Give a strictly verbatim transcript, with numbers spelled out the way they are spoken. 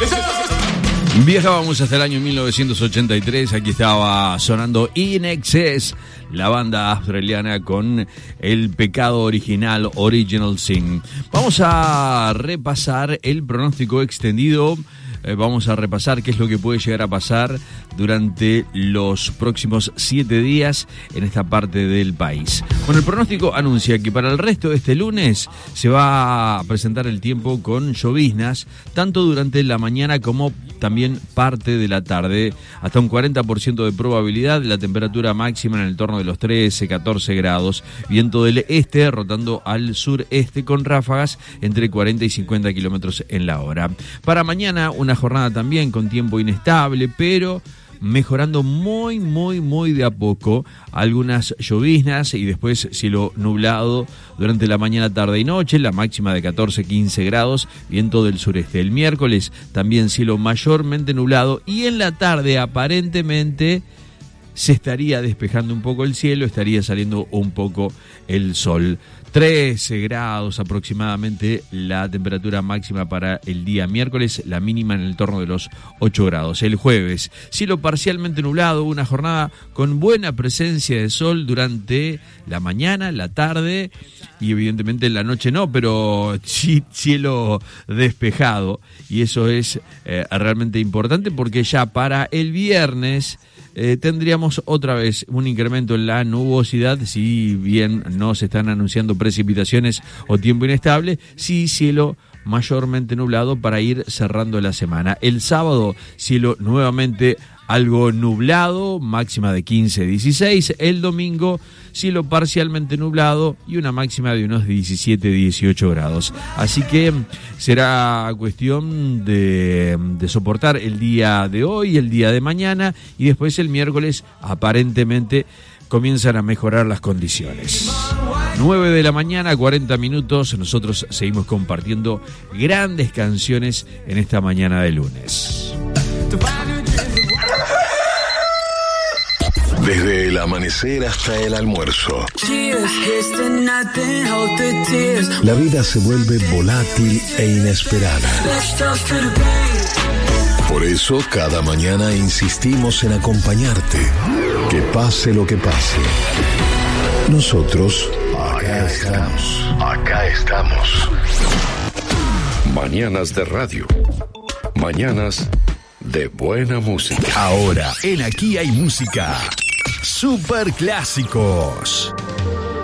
Viajábamos hasta el año mil novecientos ochenta y tres, aquí estaba sonando In Excess, la banda australiana con el pecado original, Original Sin. Vamos a repasar el pronóstico extendido, eh, vamos a repasar qué es lo que puede llegar a pasar durante los próximos siete días en esta parte del país. Bueno, el pronóstico anuncia que para el resto de este lunes se va a presentar el tiempo con lloviznas, tanto durante la mañana como también parte de la tarde, hasta un cuarenta por ciento de probabilidad, la temperatura máxima en el torno de los trece, catorce grados, viento del este rotando al sureste con ráfagas entre cuarenta y cincuenta kilómetros en la hora. Para mañana una jornada también con tiempo inestable, pero mejorando muy, muy, muy de a poco. Algunas lloviznas y después cielo nublado durante la mañana, tarde y noche, la máxima de catorce, quince grados, viento del sureste. El miércoles también cielo mayormente nublado y en la tarde aparentemente se estaría despejando un poco el cielo, estaría saliendo un poco el sol. trece grados aproximadamente la temperatura máxima para el día miércoles, la mínima en el torno de los ocho grados. El jueves, cielo parcialmente nublado, una jornada con buena presencia de sol durante la mañana, la tarde y evidentemente en la noche no, pero sí cielo despejado, y eso es eh, realmente importante porque ya para el viernes Eh, tendríamos otra vez un incremento en la nubosidad, si bien no se están anunciando precipitaciones o tiempo inestable, sí cielo mayormente nublado para ir cerrando la semana. El sábado, cielo nuevamente algo nublado, máxima de quince, dieciséis. El domingo, cielo parcialmente nublado y una máxima de unos diecisiete, dieciocho grados. Así que será cuestión de, de soportar el día de hoy, el día de mañana, y después el miércoles aparentemente comienzan a mejorar las condiciones. nueve de la mañana, cuarenta minutos, nosotros seguimos compartiendo grandes canciones en esta mañana de lunes. Desde el amanecer hasta el almuerzo, la vida se vuelve volátil e inesperada. Por eso, cada mañana insistimos en acompañarte, que pase lo que pase. Nosotros, acá estamos. Acá estamos. Mañanas de radio. Mañanas de buena música. Ahora, en Aquí hay música. Super clásicos.